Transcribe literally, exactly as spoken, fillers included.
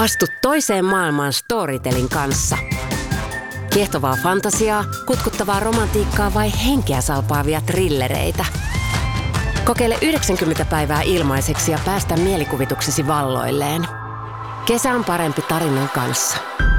Astu toiseen maailmaan Storytelin kanssa. Kiehtovaa fantasiaa, kutkuttavaa romantiikkaa vai henkeä salpaavia trillereitä. Kokeile yhdeksänkymmentä päivää ilmaiseksi ja päästä mielikuvituksesi valloilleen. Kesä on parempi tarinan kanssa.